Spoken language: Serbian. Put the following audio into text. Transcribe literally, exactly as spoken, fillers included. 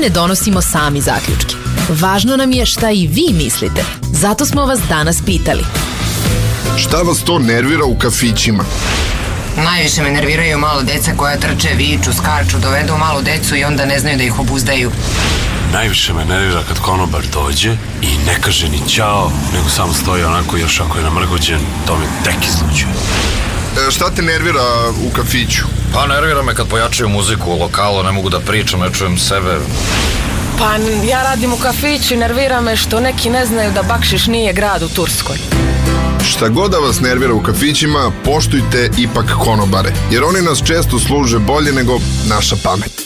ne donosimo sami zaključke. Važno nam je šta i vi mislite. Zato smo vas danas pitali. Šta vas to nervira u kafićima? Najviše me nerviraju malo deca koja trče, viču, skaču, dovedu malu decu i onda ne znaju da ih obuzdaju. Najviše me nervira kad konobar dođe i ne kaže ni ćao, nego samo stoji onako, još ako je namrgođen, to me tek izluđuje. E, šta te nervira u kafiću? Pa nervira me kad pojačaju muziku u lokalu, ne mogu da pričam, ne čujem sebe. Pa ja radim u kafiću i nervira me što neki ne znaju da Bakšiš nije grad u Turskoj. Šta god da vas nervira u kafićima, poštujte ipak konobare, jer oni nas često služe bolje nego naša pamet.